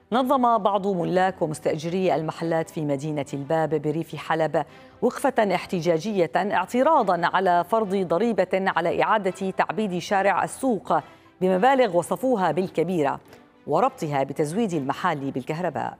نظم بعض ملاك ومستأجري المحلات في مدينة الباب بريف حلب وقفة احتجاجية اعتراضاً على فرض ضريبة على إعادة تعبيد شارع السوق بمبالغ وصفوها بالكبيرة وربطها بتزويد المحال بالكهرباء.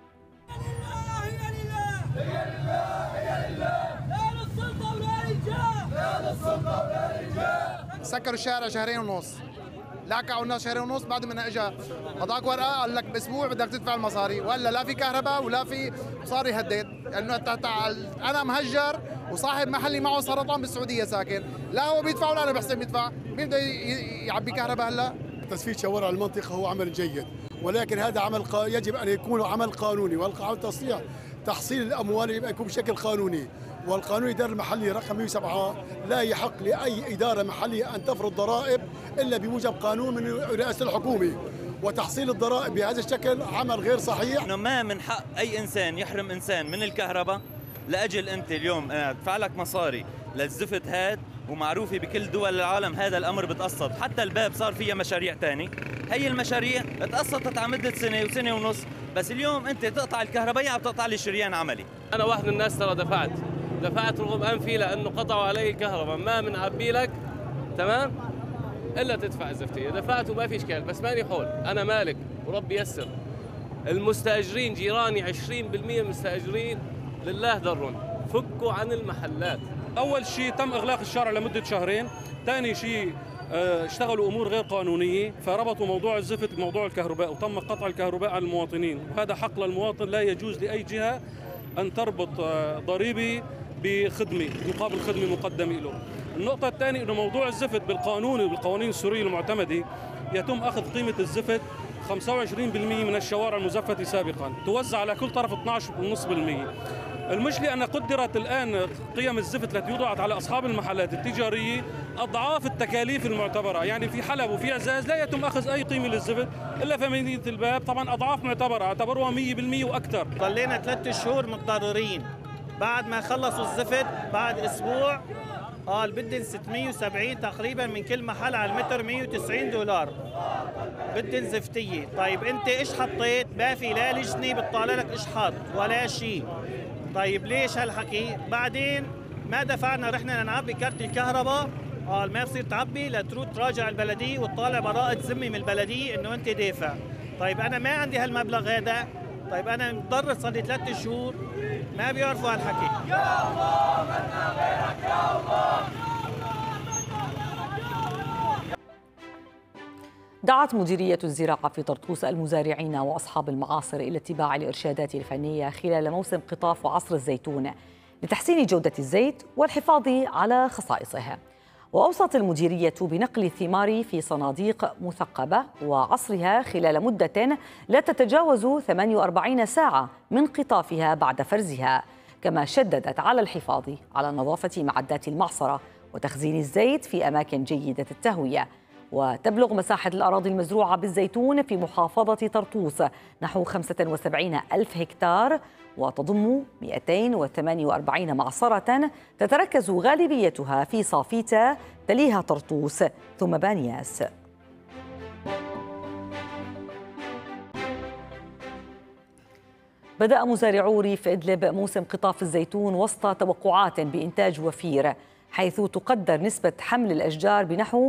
سكروا الشارع شهرين ونص، لاكعوا الناس شهرين ونص. بعد ما اجى اعطاك ورقه قال لك باسبوع بدك تدفع المصاري، ولا لا في كهرباء ولا في مصاري. هديت انه انا مهجر وصاحب محلي معه سرطان بالسعوديه ساكن، لا هو بيدفع ولا انا بحسن يدفع. مين بده يعبي كهرباء هلا؟ تسفيد شوارع المنطقه هو عمل جيد، ولكن هذا عمل يجب ان يكون عمل قانوني، والقانون تصليح تحصيل الاموال يكون بشكل قانوني. والقانون الإداري المحلي رقم 107 لا يحق لأي إدارة محلية أن تفرض ضرائب إلا بموجب قانون من رئاسة الحكومة، وتحصيل الضرائب بهذا الشكل عمل غير صحيح. إنه ما من حق أي إنسان يحرم إنسان من الكهرباء لأجل أنت اليوم أدفع لك مصاري للزفت هاد، ومعروفة بكل دول العالم هذا الأمر بتقسط. حتى الباب صار فيها مشاريع تاني، هي المشاريع تقسطت على مدة سنة وسنة ونص، بس اليوم أنت تقطع الكهرباء عم تقطع لي شريان عملي. أنا واحد من الناس ترى دفعت رغم أنفي لأنه قطعوا علي الكهرباء، ما بنعبي لك تمام إلا تدفع الزفتية. دفعت وما في إشكال، بس ماني حول، أنا مالك وربي يسر. المستأجرين جيراني 20% المستأجرين لله درهم، فكوا عن المحلات. أول شيء تم إغلاق الشارع لمدة شهرين، ثاني شيء اشتغلوا أمور غير قانونية، فربطوا موضوع الزفت بموضوع الكهرباء وتم قطع الكهرباء عن المواطنين، وهذا حق للمواطن. لا يجوز لأي جهة أن تربط ضريبة بخدمة مقابل خدمة مقدمة له. النقطة الثانية أنه موضوع الزفت بالقانون وبالقوانين السورية المعتمدة يتم أخذ قيمة الزفت 25% من الشوارع المزفتة سابقا، توزع على كل طرف 12.5%. المشكلة أن قدرت الآن قيم الزفت التي وضعت على أصحاب المحلات التجارية أضعاف التكاليف المعتبرة. يعني في حلب وفي عزاز لا يتم أخذ أي قيمة للزفت إلا في مدينة الباب، طبعا أضعاف معتبرة، اعتبروها 100% وأكثر. ضلينا 3 شهور متضررين. بعد ما خلصوا الزفت بعد أسبوع قال بدن 670 تقريبا من كل محل على المتر، 190 دولار بدن زفتية. طيب أنت إيش حطيت؟ ما في لا لجنة بتطالع لك إيش حاط ولا شيء. طيب ليش هالحكي؟ بعدين ما دفعنا، رحنا نعبي كارت الكهرباء، قال ما بصير تعبي لتروح تراجع البلدية وتطالع براءة ذمة من البلدية إنه أنت دافع. طيب أنا ما عندي هالمبلغ هذا، طيب أنا مضطر صار لي 3 شهور ما بيعرفوا هالحكي. يا الله منا غيرك يا الله. دعت مديرية الزراعة في طرطوس المزارعين وأصحاب المعاصر إلى اتباع الإرشادات الفنية خلال موسم قطاف وعصر الزيتون لتحسين جودة الزيت والحفاظ على خصائصه. وأوصت المديرية بنقل الثمار في صناديق مثقبة وعصرها خلال مدة لا تتجاوز 48 ساعة من قطافها بعد فرزها، كما شددت على الحفاظ على نظافة معدات المعصرة وتخزين الزيت في أماكن جيدة التهوية. وتبلغ مساحة الأراضي المزروعة بالزيتون في محافظة طرطوس نحو 75 ألف هكتار، وتضم 248 معصرة تتركز غالبيتها في صافيتا، تليها طرطوس ثم بانياس. بدأ مزارعو ريف إدلب موسم قطاف الزيتون وسط توقعات بإنتاج وفير، حيث تقدر نسبة حمل الأشجار بنحو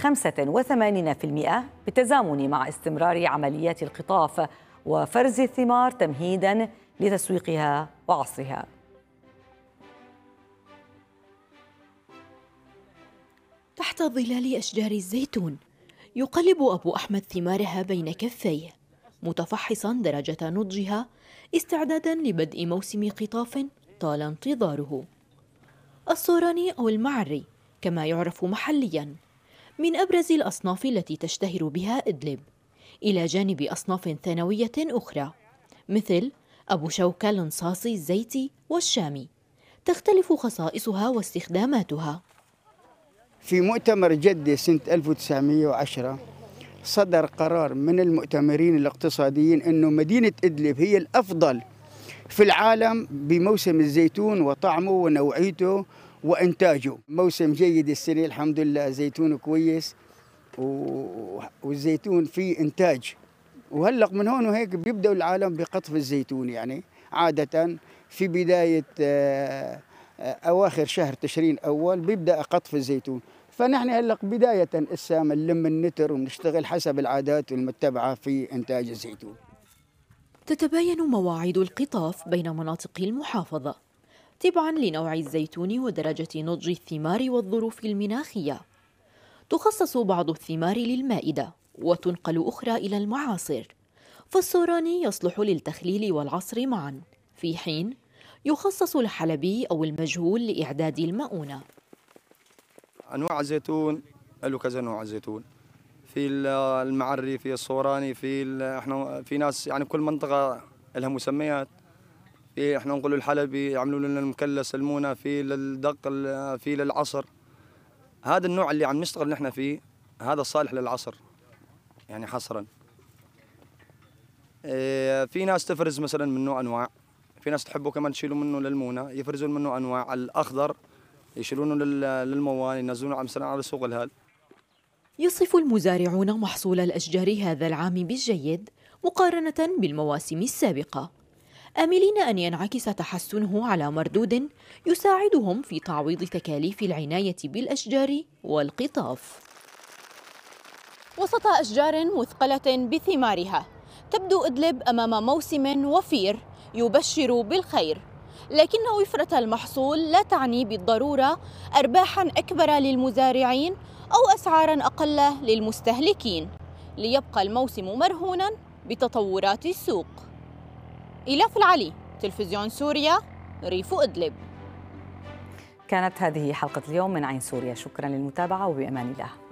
85% بالتزامن مع استمرار عمليات القطاف وفرز الثمار تمهيداً لتسويقها وعصرها. تحت ظلال أشجار الزيتون يقلب أبو أحمد ثمارها بين كفيه متفحصاً درجة نضجها استعداداً لبدء موسم قطاف طال انتظاره. الصوراني أو المعري كما يعرف محلياً من أبرز الأصناف التي تشتهر بها إدلب، إلى جانب أصناف ثانوية أخرى مثل أبو شوكة الانصاصي الزيتي والشامي، تختلف خصائصها واستخداماتها. في مؤتمر جدة سنة 1910 صدر قرار من المؤتمرين الاقتصاديين أنه مدينة إدلب هي الأفضل في العالم بموسم الزيتون وطعمه ونوعيته وإنتاجه. موسم جيد السنة الحمد لله، زيتون كويس والزيتون فيه إنتاج وهلق من هون وهيك بيبدأ العالم بقطف الزيتون، يعني عادة في بداية أواخر شهر تشرين أول بيبدأ قطف الزيتون. فنحن هلق بداية إسا بنلم النتر ونشتغل حسب العادات المتبعة في إنتاج الزيتون. تتباين مواعيد القطاف بين مناطق المحافظة تبعاً لنوع الزيتون ودرجة نضج الثمار والظروف المناخية. تخصص بعض الثمار للمائدة وتنقل أخرى إلى المعاصر، فالسوراني يصلح للتخليل والعصر معاً، في حين يخصص الحلبي أو المجهول لإعداد المؤونة. أنواع الزيتون له كذا نوع زيتون، في المعري، في الصوراني، احنا في ناس يعني كل منطقة لها مسميات. في احنا نقول الحلبي، يعملوا لنا المكلس، المونة، في للدق، في للعصر. هذا النوع اللي عم نشتغل نحن فيه هذا الصالح للعصر يعني حصرا. في ناس تفرز مثلا منه انواع، في ناس تحبه كمان تشيلوا منه للمونة، يفرزون منه انواع. الاخضر يشيلونه للمواني، ينزلونه مثلا على سوق الهال. يصف المزارعون محصول الأشجار هذا العام بالجيد مقارنة بالمواسم السابقة، آملين أن ينعكس تحسنه على مردود يساعدهم في تعويض تكاليف العناية بالأشجار والقطاف. وسط أشجار مثقلة بثمارها تبدو إدلب أمام موسم وفير يبشر بالخير، لكن وفرة المحصول لا تعني بالضرورة أرباحاً أكبر للمزارعين أو أسعاراً أقل للمستهلكين، ليبقى الموسم مرهوناً بتطورات السوق. إلاف العلي، تلفزيون سوريا، ريف إدلب. كانت هذه حلقة اليوم من عين سوريا، شكراً للمتابعة وبأمان الله.